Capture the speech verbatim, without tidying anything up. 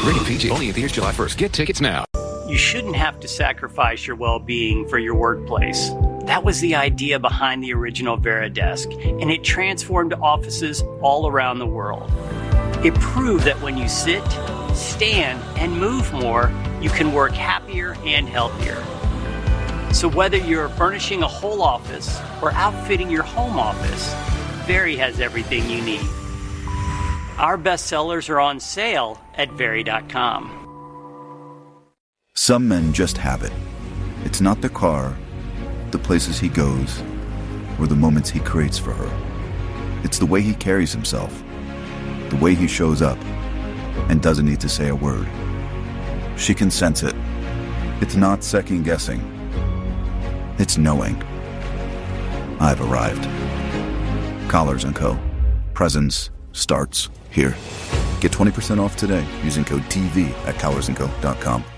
Rated P G, only in theaters July first. Get tickets now. You shouldn't have to sacrifice your well-being for your workplace. That was the idea behind the original VariDesk, and it transformed offices all around the world. It proved that when you sit, stand, and move more, you can work happier and healthier. So whether you're furnishing a whole office or outfitting your home office, Vari has everything you need. Our best sellers are on sale at vari dot com. Some men just have it. It's not the car, the places he goes, or the moments he creates for her. It's the way he carries himself, the way he shows up, and doesn't need to say a word. She can sense it. It's not second-guessing. It's knowing. I've arrived. Collars and Co. Presence starts here. Get twenty percent off today using code T V at collars and co dot com.